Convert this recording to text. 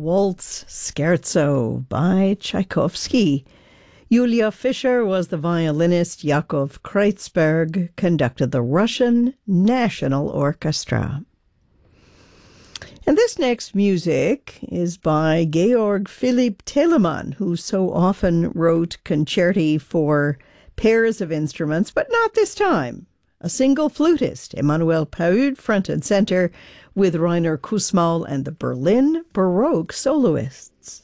Waltz Scherzo by Tchaikovsky. Julia Fischer was the violinist. Yakov Kreutzberg conducted the Russian National Orchestra. And this next music is by Georg Philipp Telemann, who so often wrote concerti for pairs of instruments, but not this time. A single flutist, Emanuel Paud, front and center, with Rainer Kussmaul and the Berlin Baroque soloists.